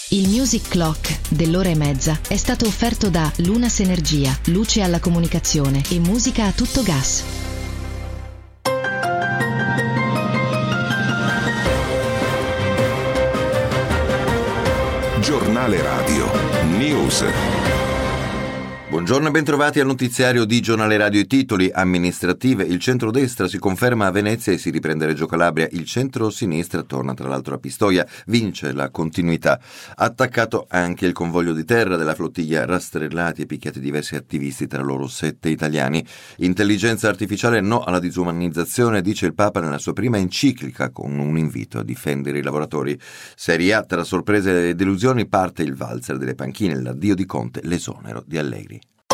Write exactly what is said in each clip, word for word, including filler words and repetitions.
Il Music Clock dell'ora e mezza è stato offerto da Lunas Energia, luce alla comunicazione e musica a tutto gas. Giornale Radio News. Buongiorno e bentrovati al notiziario di Giornale Radio. I titoli: amministrative, il centrodestra si conferma a Venezia e si riprende Reggio Calabria, il centro-sinistra torna tra l'altro a Pistoia, vince la continuità. Attaccato anche il convoglio di terra della flottiglia, rastrellati e picchiati diversi attivisti, tra loro sette italiani. Intelligenza artificiale no alla disumanizzazione, dice il Papa nella sua prima enciclica, con un invito a difendere i lavoratori. Serie A, tra sorprese e delusioni parte il valzer delle panchine, l'addio di Conte, l'esonero di Allegri.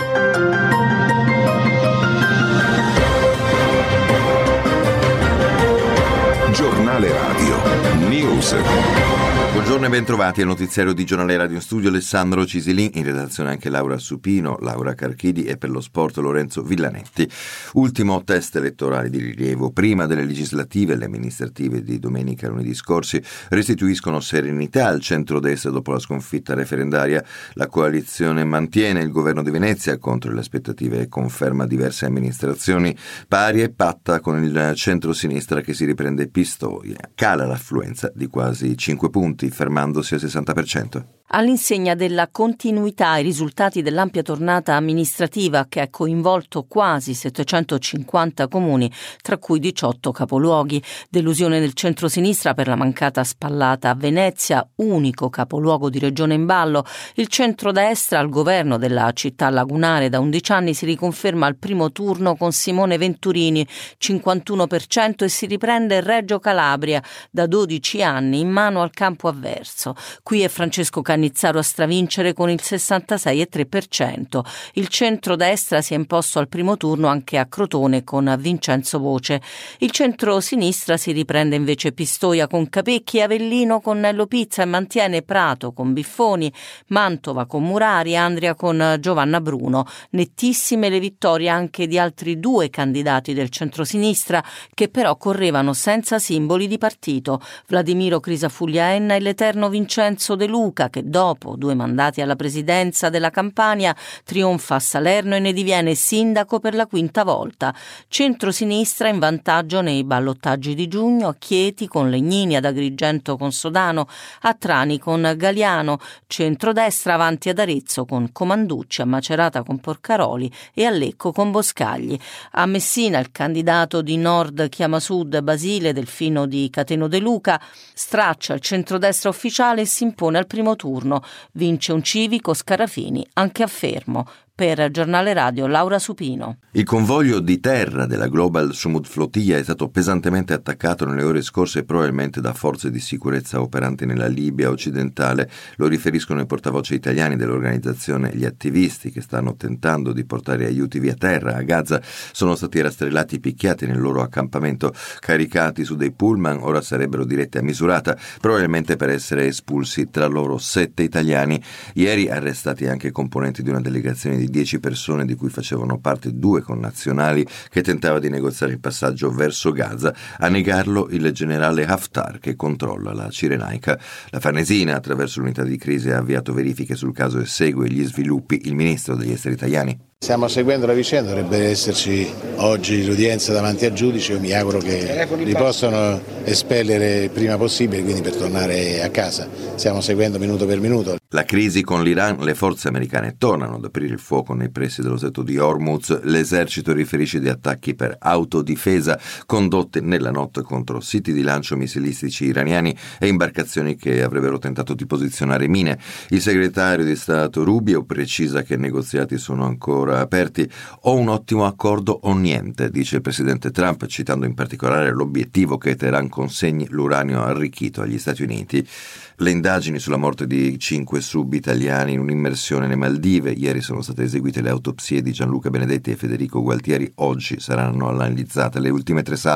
Giornale Radio News. Buongiorno e bentrovati al notiziario di Giornale Radio. In studio Alessandro Cisilin, in redazione anche Laura Supino, Laura Carchidi e per lo sport Lorenzo Villanetti. Ultimo test elettorale di rilievo. Prima delle legislative, le amministrative di domenica e lunedì scorsi restituiscono serenità al centrodestra dopo la sconfitta referendaria. La coalizione mantiene il governo di Venezia contro le aspettative e conferma diverse amministrazioni. Pari e patta con il centro-sinistra che si riprende Pistoia. Cala l'affluenza di quasi cinque punti, fermandosi al sessanta per cento. All'insegna della continuità, i risultati dell'ampia tornata amministrativa che ha coinvolto quasi settecentocinquanta comuni, tra cui diciotto capoluoghi. Delusione del centrosinistra per la mancata spallata a Venezia, unico capoluogo di regione in ballo. Il centrodestra al governo della città lagunare da undici anni si riconferma al primo turno con Simone Venturini, cinquantuno per cento, e si riprende Reggio Calabria da dodici anni in mano al campo avverso. Qui è Francesco Cannizzaro a stravincere con il sessantasei virgola tre per cento. Il centrodestra si è imposto al primo turno anche a Crotone con Vincenzo Voce. Il centro-sinistra si riprende invece Pistoia con Capecchi, Avellino con Nello Pizza e mantiene Prato con Biffoni, Mantova con Murari, Andria con Giovanna Bruno. Nettissime le vittorie anche di altri due candidati del centrosinistra che però correvano senza simboli di partito. Vladimiro Crisafulli Enna e l'eterno Vincenzo De Luca, che dopo due mandati alla presidenza della Campania trionfa a Salerno e ne diviene sindaco per la quinta volta. Centrosinistra in vantaggio nei ballottaggi di giugno, a Chieti con Legnini, ad Agrigento con Sodano, a Trani con Galiano. Centrodestra avanti ad Arezzo con Comanducci, a Macerata con Porcaroli e a Lecco con Boscagli. A Messina il candidato di Nord Chiama Sud, Basile Delfino di Cateno De Luca, straccia il centrodestra ufficiale e si impone al primo turno. Vince un civico, Scarafini, anche a Fermo. Per Giornale Radio, Laura Supino. Il convoglio di terra della Global Sumud Flottiglia è stato pesantemente attaccato nelle ore scorse probabilmente da forze di sicurezza operanti nella Libia occidentale. Lo riferiscono i portavoce italiani dell'organizzazione. Gli attivisti che stanno tentando di portare aiuti via terra a Gaza sono stati rastrellati, picchiati nel loro accampamento, caricati su dei pullman. Ora sarebbero diretti a Misurata, probabilmente per essere espulsi, tra loro sette italiani. Ieri arrestati anche componenti di una delegazione di dieci persone di cui facevano parte due connazionali che tentava di negoziare il passaggio verso Gaza. A negarlo il generale Haftar, che controlla la Cirenaica. La Farnesina, attraverso l'unità di crisi, ha avviato verifiche sul caso e segue gli sviluppi. Il ministro degli esteri italiani: stiamo seguendo la vicenda, dovrebbe esserci oggi l'udienza davanti al giudice, io mi auguro che li possano espellere il prima possibile, quindi per tornare a casa. Stiamo seguendo minuto per minuto. La crisi con l'Iran, le forze americane tornano ad aprire il fuoco nei pressi dello stretto di Hormuz. L'esercito riferisce di attacchi per autodifesa condotti nella notte contro siti di lancio missilistici iraniani e imbarcazioni che avrebbero tentato di posizionare mine. Il segretario di Stato Rubio precisa che i negoziati sono ancora aperti. O un ottimo accordo o niente, dice il presidente Trump, citando in particolare l'obiettivo che Teheran consegni l'uranio arricchito agli Stati Uniti. Le indagini sulla morte di cinque sub-italiani in un'immersione nelle Maldive. Ieri sono state eseguite le autopsie di Gianluca Benedetti e Federico Gualtieri. Oggi saranno analizzate le ultime tre salme.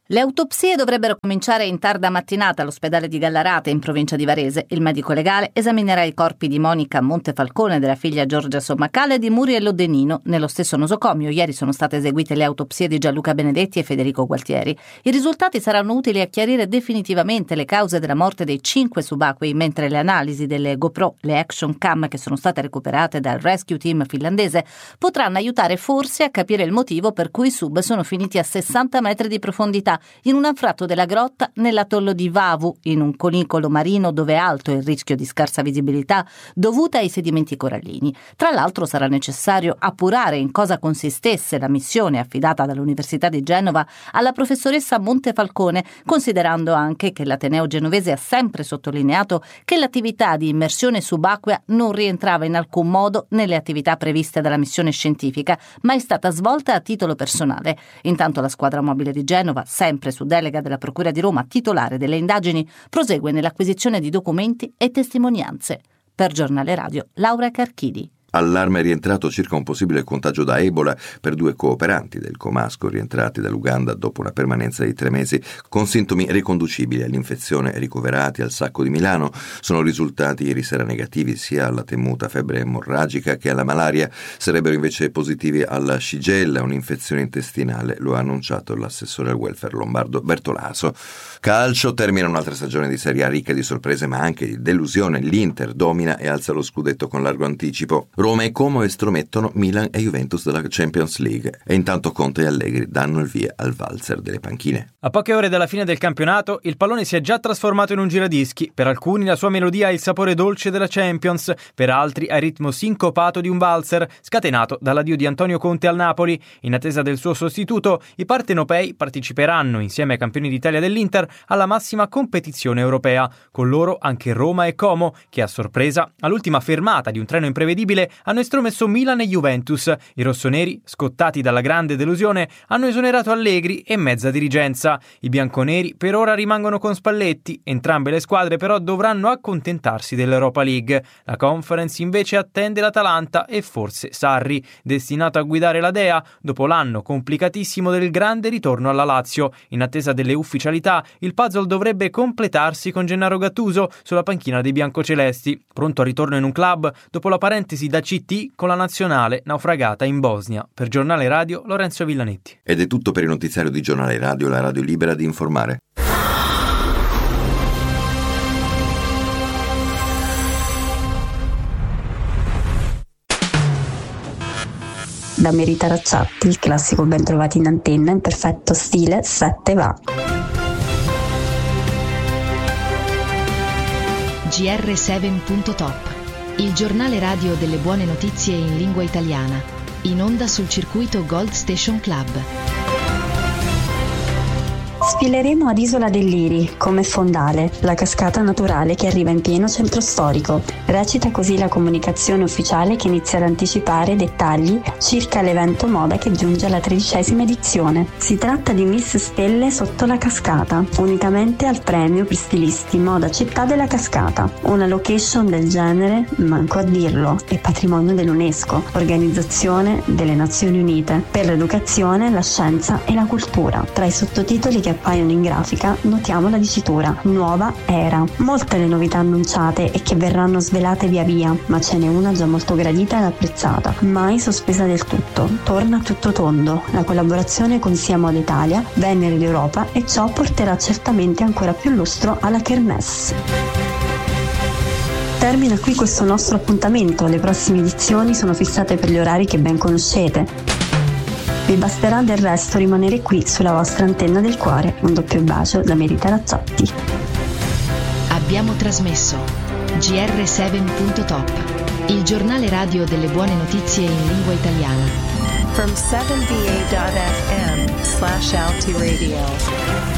Le autopsie dovrebbero cominciare in tarda mattinata all'ospedale di Gallarate, in provincia di Varese. Il medico legale esaminerà i corpi di Monica Montefalcone, della figlia Giorgia Sommacale, e di Muriel Denino. Nello stesso nosocomio ieri sono state eseguite le autopsie di Gianluca Benedetti e Federico Gualtieri. I risultati saranno utili a chiarire definitivamente le cause della morte dei cinque subacquei, mentre le analisi delle GoPro, le action cam che sono state recuperate dal rescue team finlandese, potranno aiutare forse a capire il motivo per cui i sub sono finiti a sessanta metri di profondità in un anfratto della grotta nell'atollo di Vavu, in un conicolo marino dove è alto il rischio di scarsa visibilità dovuta ai sedimenti corallini. Tra l'altro sarà necessario appurare in cosa consistesse la missione affidata dall'Università di Genova alla professoressa Montefalcone, considerando anche che l'Ateneo genovese ha sempre sottolineato che l'attività di immersione subacquea non rientrava in alcun modo nelle attività previste dalla missione scientifica, ma è stata svolta a titolo personale. Intanto la squadra mobile di Genova, sempre su delega della Procura di Roma, titolare delle indagini, prosegue nell'acquisizione di documenti e testimonianze. Per Giornale Radio, Laura Carchidi. Allarme è rientrato circa un possibile contagio da Ebola per due cooperanti del Comasco rientrati dall'Uganda dopo una permanenza di tre mesi con sintomi riconducibili all'infezione, ricoverati al Sacco di Milano. Sono risultati ieri sera negativi sia alla temuta febbre emorragica che alla malaria. Sarebbero invece positivi alla Shigella, un'infezione intestinale, lo ha annunciato l'assessore al welfare lombardo Bertolaso. Calcio, termina un'altra stagione di Serie A ricca di sorprese ma anche di delusione. L'Inter domina e alza lo scudetto con largo anticipo. Roma e Como estromettono Milan e Juventus dalla Champions League e intanto Conte e Allegri danno il via al valzer delle panchine. A poche ore dalla fine del campionato il pallone si è già trasformato in un giradischi. Per alcuni la sua melodia ha il sapore dolce della Champions, per altri ha il ritmo sincopato di un valzer scatenato dall'addio di Antonio Conte al Napoli. In attesa del suo sostituto, i partenopei parteciperanno insieme ai campioni d'Italia dell'Inter alla massima competizione europea. Con loro anche Roma e Como, che a sorpresa all'ultima fermata di un treno imprevedibile hanno estromesso Milan e Juventus. I rossoneri, scottati dalla grande delusione, hanno esonerato Allegri e mezza dirigenza. I bianconeri per ora rimangono con Spalletti. Entrambe le squadre però dovranno accontentarsi dell'Europa League. La Conference invece attende l'Atalanta e forse Sarri, destinato a guidare la Dea dopo l'anno complicatissimo del grande ritorno alla Lazio. In attesa delle ufficialità, il puzzle dovrebbe completarsi con Gennaro Gattuso sulla panchina dei biancocelesti, pronto al ritorno in un club dopo la parentesi da C T con la nazionale naufragata in Bosnia. Per Giornale Radio, Lorenzo Villanetti. Ed è tutto per il notiziario di Giornale Radio, la radio libera di informare. Da Merita Racciatti, il classico ben trovati in antenna in perfetto stile sette va. G R sette punto top, il giornale radio delle buone notizie in lingua italiana, in onda sul circuito Gold Station Club. Sfileremo ad Isola del Liri, come fondale, la cascata naturale che arriva in pieno centro storico. Recita così la comunicazione ufficiale che inizia ad anticipare dettagli circa l'evento moda che giunge alla tredicesima edizione. Si tratta di Miss Stelle sotto la cascata, unicamente al premio per stilisti moda città della cascata. Una location del genere, manco a dirlo, è patrimonio dell'UNESCO, Organizzazione delle Nazioni Unite per l'educazione, la scienza e la cultura. Tra i sottotitoli che appaiono in grafica notiamo la dicitura Nuova Era. Molte le novità annunciate e che verranno svelate via via, ma ce n'è una già molto gradita ed apprezzata, mai sospesa del tutto. Torna a tutto tondo la collaborazione con Sia Moda Italia, Venere d'Europa, e ciò porterà certamente ancora più lustro alla Kermesse. Termina qui questo nostro appuntamento, le prossime edizioni sono fissate per gli orari che ben conoscete. Vi basterà del resto rimanere qui sulla vostra antenna del cuore. Un doppio bacio da Merita Racciatti. Abbiamo trasmesso G R sette punto top, il giornale radio delle buone notizie in lingua italiana. From seven v a dot f m slash Alti Radio.